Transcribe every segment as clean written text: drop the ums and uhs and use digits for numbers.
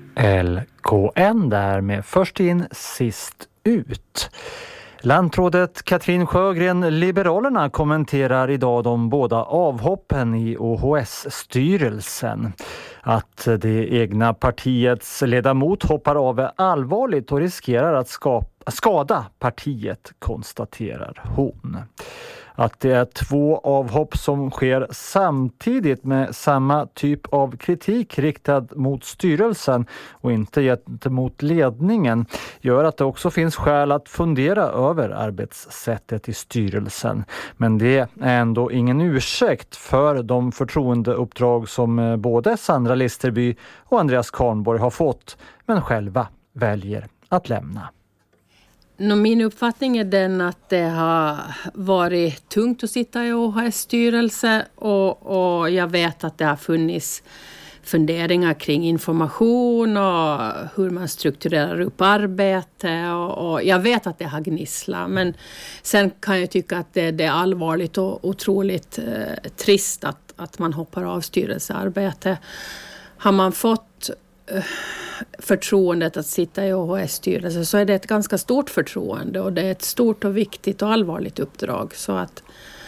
LKN där med först in, sist ut. Landrådet Katrin Sjögren, Liberalerna, kommenterar idag de båda avhoppen i OHS-styrelsen. Att det egna partiets ledamot hoppar av är allvarligt och riskerar att skada partiet, konstaterar hon. Att det är 2 avhopp som sker samtidigt med samma typ av kritik riktad mot styrelsen och inte gentemot ledningen gör att det också finns skäl att fundera över arbetssättet i styrelsen. Men det är ändå ingen ursäkt för de förtroendeuppdrag som både Sandra Listerby och Andreas Karnborg har fått, men själva väljer att lämna. Min uppfattning är den att det har varit tungt att sitta i OHS-styrelse och jag vet att det har funnits funderingar kring information och hur man strukturerar upp arbete och jag vet att det har gnisslat, men sen kan jag tycka att det är allvarligt och otroligt trist att man hoppar av styrelsearbete. Har man fått förtroendet att sitta i OHS-styrelsen så är det ett ganska stort förtroende och det är ett stort och viktigt och allvarligt uppdrag, så att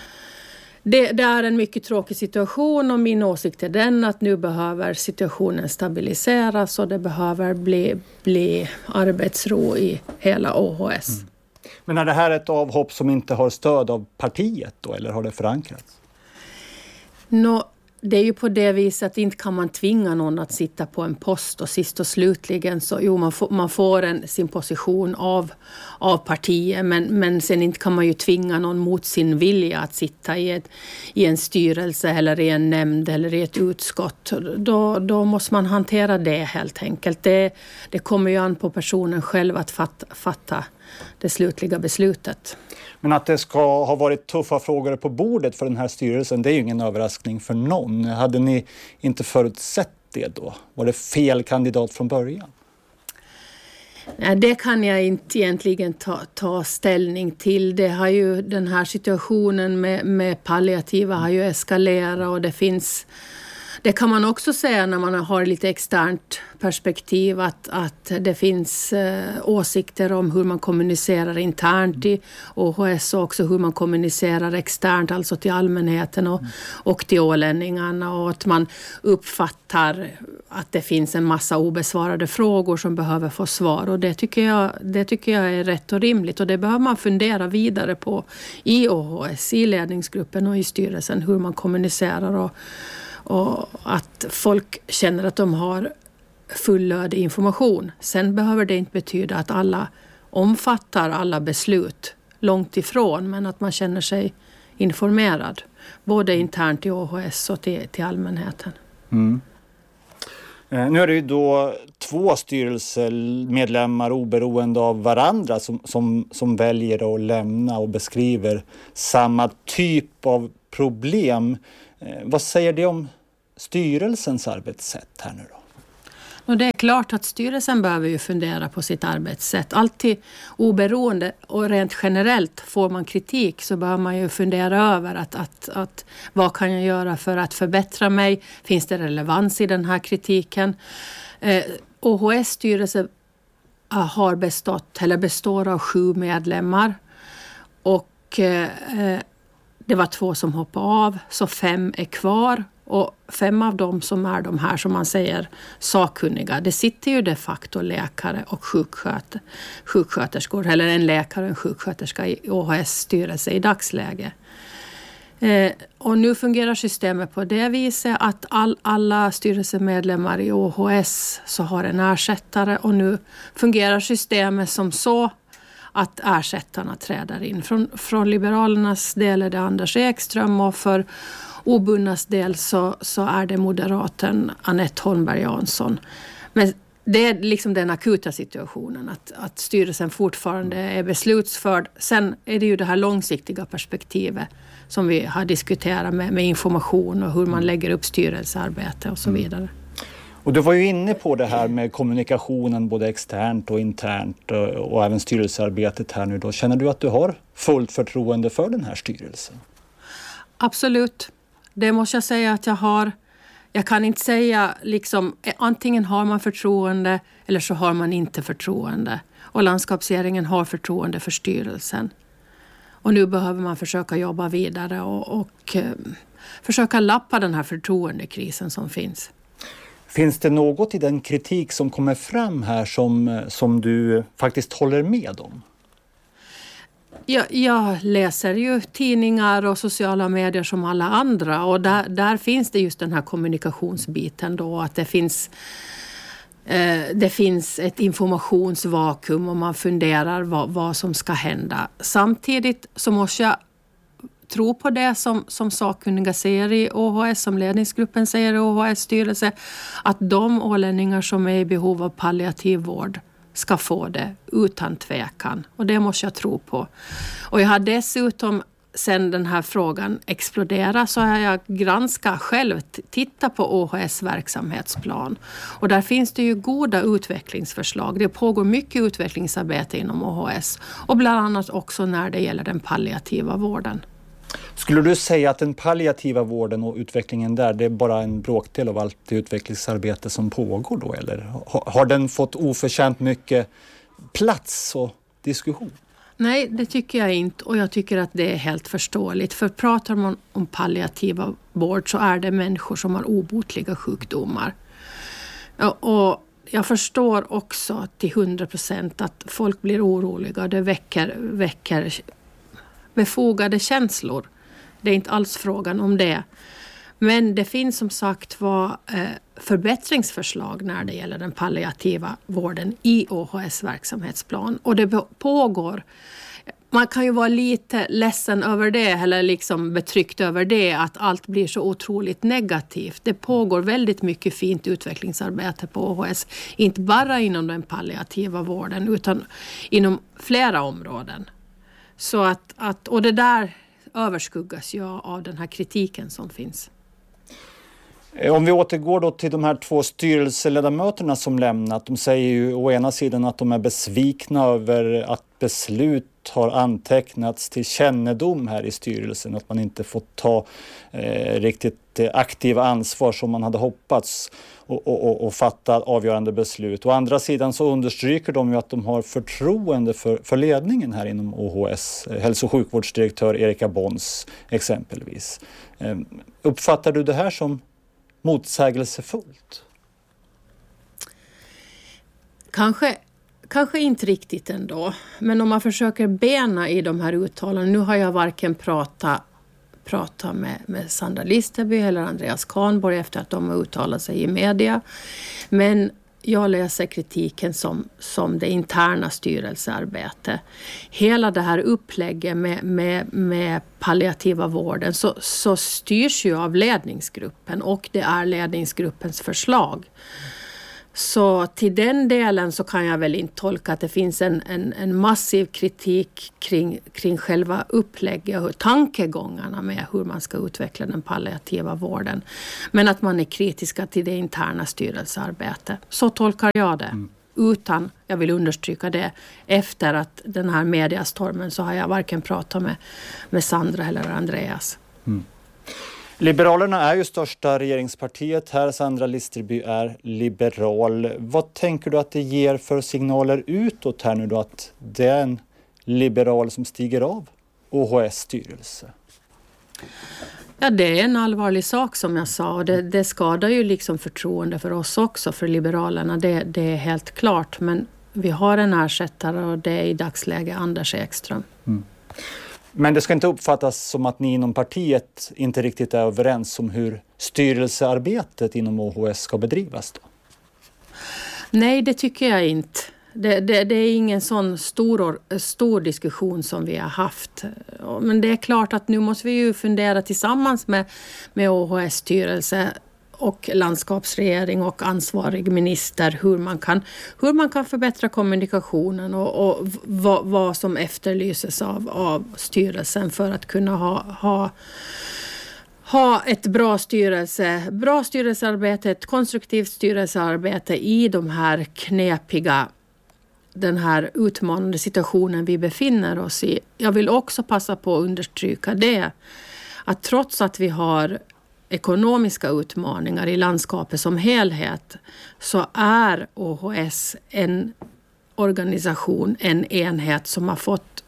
det är en mycket tråkig situation och min åsikt är den att nu behöver situationen stabiliseras och det behöver bli arbetsro i hela OHS. Mm. Men är det här ett avhopp som inte har stöd av partiet då, eller har det förankrats? Det är ju på det viset att inte kan man tvinga någon att sitta på en post och sist och slutligen så man får sin position av partiet men sen inte kan man ju tvinga någon mot sin vilja att sitta i en styrelse eller i en nämnd eller i ett utskott. Då måste man hantera det helt enkelt. Det kommer ju an på personen själv att fatta det slutliga beslutet. Men att det ska ha varit tuffa frågor på bordet för den här styrelsen, det är ju ingen överraskning för någon. Hade ni inte förutsett det då? Var det fel kandidat från början? Nej, det kan jag inte egentligen ta ställning till. Det har ju, den här situationen med palliativa har ju eskalerat och det kan man också säga när man har lite externt perspektiv att det finns åsikter om hur man kommunicerar internt i OHS och också hur man kommunicerar externt, alltså till allmänheten och till ålänningarna, och att man uppfattar att det finns en massa obesvarade frågor som behöver få svar, och det tycker jag är rätt och rimligt, och det behöver man fundera vidare på i OHS, i ledningsgruppen och i styrelsen, hur man kommunicerar och att folk känner att de har fullödig information. Sen behöver det inte betyda att alla omfattar alla beslut, långt ifrån, men att man känner sig informerad både internt i OHS och till allmänheten. Mm. Nu är det ju då 2 styrelsemedlemmar oberoende av varandra som väljer att lämna och beskriver samma typ av problem. Vad säger det om styrelsens arbetssätt här nu då? Och det är klart att styrelsen behöver ju fundera på sitt arbetssätt. Alltid oberoende och rent generellt får man kritik så behöver man ju fundera över att vad kan jag göra för att förbättra mig? Finns det relevans i den här kritiken? OHS styrelse består av 7 medlemmar och det var 2 som hoppade av, så 5 är kvar. Och 5 av dem som är de här som man säger sakkunniga, det sitter ju de facto läkare och sjuksköterskor, eller en läkare och en sjuksköterska i OHS styrelse i dagsläge. Och nu fungerar systemet på det viset att alla styrelsemedlemmar i OHS så har en ersättare, och nu fungerar systemet som så att ersättarna träder in. Från Liberalernas del är det Anders Ekström, och för obundnas del så är det moderaten Anette Holmberg Jansson. Men det är liksom den akuta situationen att styrelsen fortfarande är beslutsförd. Sen är det ju det här långsiktiga perspektivet som vi har diskuterat med information och hur man lägger upp styrelsearbete och så vidare. Och du var ju inne på det här med kommunikationen både externt och internt och även styrelsearbetet här nu då. Känner du att du har fullt förtroende för den här styrelsen? Absolut. Det måste jag säga att jag har. jag kan inte säga liksom, antingen har man förtroende eller så har man inte förtroende. Och landskapsregeringen har förtroende för styrelsen. Och nu behöver man försöka jobba vidare och försöka lappa den här förtroendekrisen som finns. Finns det något i den kritik som kommer fram här som du faktiskt håller med om? Jag läser ju tidningar och sociala medier som alla andra, och där finns det just den här kommunikationsbiten då, att det finns ett informationsvakuum och man funderar vad som ska hända. Samtidigt så måste jag tro på det som sakkunniga säger i ÅHS, som ledningsgruppen säger i ÅHS styrelse, att de ålänningar som är i behov av palliativ vård ska få det utan tvekan. Och det måste jag tro på. Och jag har dessutom, sen den här frågan exploderade, så har jag granskat själv, tittat på ÅHS verksamhetsplan. Och där finns det ju goda utvecklingsförslag. Det pågår mycket utvecklingsarbete inom ÅHS. Och bland annat också när det gäller den palliativa vården. Skulle du säga att den palliativa vården och utvecklingen där, det är bara en bråkdel av allt det utvecklingsarbete som pågår då? Eller har den fått oförtjänt mycket plats och diskussion? Nej, det tycker jag inte, och jag tycker att det är helt förståeligt. För pratar man om palliativa vård så är det människor som har obotliga sjukdomar. Och jag förstår också till 100% att folk blir oroliga. Det väcker befogade känslor. Det är inte alls frågan om det. Men det finns som sagt förbättringsförslag när det gäller den palliativa vården i ÅHS verksamhetsplan. Och det pågår. Man kan ju vara lite ledsen över det, eller liksom betryckt över det, att allt blir så otroligt negativt. Det pågår väldigt mycket fint utvecklingsarbete på ÅHS. Inte bara inom den palliativa vården utan inom flera områden. Så och det där överskuggas ju av den här kritiken som finns. Om vi återgår då till de här 2 styrelseledamöterna som lämnat. De säger ju å ena sidan att de är besvikna över att beslut har antecknats till kännedom här i styrelsen. Att man inte fått ta riktigt aktiva ansvar som man hade hoppats och fatta avgörande beslut. Å andra sidan så understryker de ju att de har förtroende för ledningen här inom ÅHS. Hälso- och sjukvårdsdirektör Erika Bons exempelvis. Uppfattar du det här som motsägelsefullt? Kanske inte riktigt ändå. Men om man försöker bena i de här uttalandena. Nu har jag varken pratat med Sandra Listerby eller Andreas Kahnborg efter att de har uttalat sig i media. Men jag läser kritiken som det interna styrelsearbete. Hela det här upplägget med palliativa vården så styrs ju av ledningsgruppen, och det är ledningsgruppens förslag. Så till den delen så kan jag väl inte tolka att det finns en massiv kritik kring själva upplägget och tankegångarna med hur man ska utveckla den palliativa vården. Men att man är kritiska till det interna styrelsearbetet. Så tolkar jag det. Utan, jag vill understryka det, efter att den här mediastormen så har jag varken pratat med Sandra eller Andreas. Liberalerna är ju största regeringspartiet här. Sandra Listerby är liberal. Vad tänker du att det ger för signaler utåt här nu då, att det är en liberal som stiger av ÅHS styrelse? Ja, det är en allvarlig sak som jag sa. Det skadar ju liksom förtroende för oss också, för Liberalerna. Det är helt klart. Men vi har en ersättare, och det är i dagsläget Anders Ekström. Men det ska inte uppfattas som att ni inom partiet inte riktigt är överens om hur styrelsearbetet inom ÅHS ska bedrivas då? Nej, det tycker jag inte. Det är ingen sån stor diskussion som vi har haft. Men det är klart att nu måste vi ju fundera tillsammans med ÅHS styrelse och landskapsregering och ansvarig minister hur man kan förbättra kommunikationen och vad som efterlyses av styrelsen för att kunna ha ett bra styrelsearbete, ett konstruktivt styrelsearbete i de här den här utmanande situationen vi befinner oss i. Jag vill också passa på att understryka det, att trots att vi har ekonomiska utmaningar i landskapet som helhet, så är ÅHS en organisation, en enhet som har fått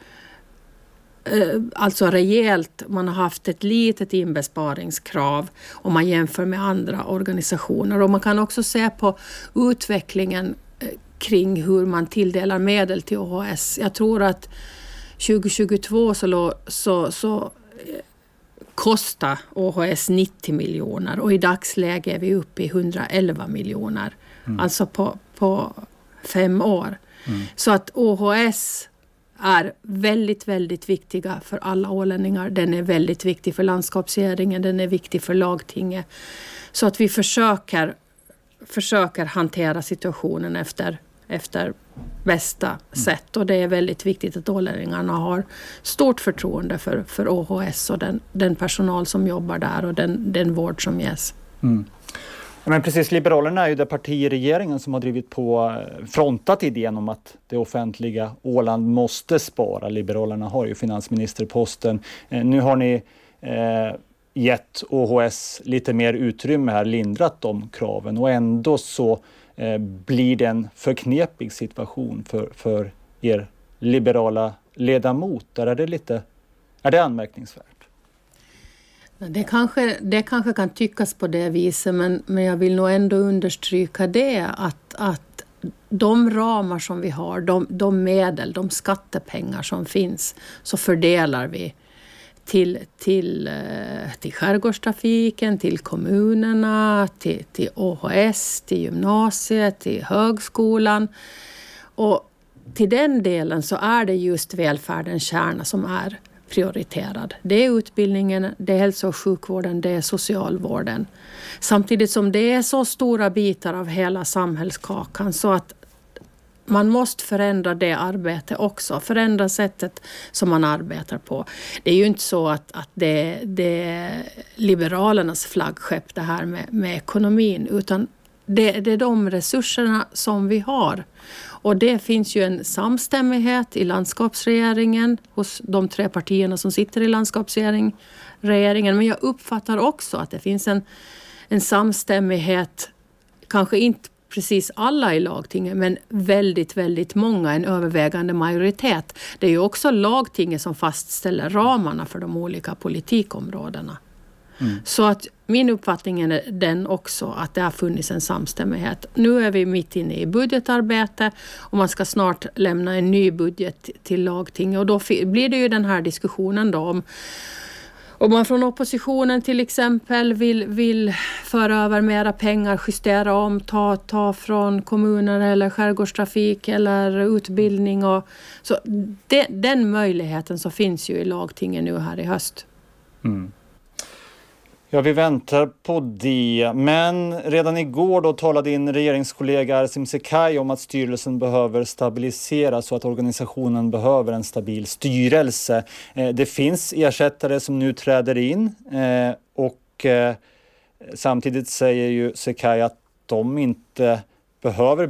alltså rejält, man har haft ett litet inbesparingskrav om man jämför med andra organisationer. Och man kan också se på utvecklingen kring hur man tilldelar medel till ÅHS. Jag tror att 2022 så kostar ÅHS 90 miljoner och i dagsläget är vi uppe i 111 miljoner. Alltså på 5 år. Så att ÅHS är väldigt, väldigt viktiga för alla ålänningar. Den är väldigt viktig för landskapsregeringen, den är viktig för lagtinget. Så att vi försöker hantera situationen efter bästa sätt. Och det är väldigt viktigt att ålänningarna har stort förtroende för ÅHS och den personal som jobbar där och den vård som ges. Men precis, Liberalerna är ju det parti i regeringen som har drivit på, frontat idén om att det offentliga Åland måste spara. Liberalerna har ju finansministerposten. Nu har ni gett ÅHS lite mer utrymme här, lindrat de kraven, och ändå så blir det en förknepig situation för er liberala ledamot. Där är det anmärkningsvärt? Det kanske kan tyckas på det viset, men jag vill nog ändå understryka det att de ramar som vi har, de medel, de skattepengar som finns, så fördelar vi till skärgårdstrafiken, till kommunerna, till ÅHS, till gymnasiet, till högskolan. Och till den delen så är det just välfärdens kärna som är prioriterad. Det är utbildningen, det är hälso- och sjukvården, det är socialvården. Samtidigt som det är så stora bitar av hela samhällskakan, så att man måste förändra det arbetet också. Förändra sättet som man arbetar på. Det är ju inte så att det är Liberalernas flaggskepp det här med ekonomin, utan det är de resurserna som vi har. Och det finns ju en samstämmighet i landskapsregeringen hos de 3 partierna som sitter i landskapsregeringen. Men jag uppfattar också att det finns en samstämmighet, kanske inte precis alla i lagtinget, men väldigt, väldigt många, en övervägande majoritet. Det är ju också lagtinget som fastställer ramarna för de olika politikområdena. Så att min uppfattning är den också, att det har funnits en samstämmighet. Nu är vi mitt inne i budgetarbete och man ska snart lämna en ny budget till lagtinget, och då blir det ju den här diskussionen då om man från oppositionen till exempel vill föra över mera pengar, justera om, ta från kommuner eller skärgårdstrafik eller utbildning. Så den möjligheten så finns ju i lagtinget nu här i höst. Ja, vi väntar på det. Men redan igår då talade din regeringskollega Arsim Sekai om att styrelsen behöver stabiliseras och att organisationen behöver en stabil styrelse. Det finns ersättare som nu träder in och samtidigt säger ju Sekai att de inte behöver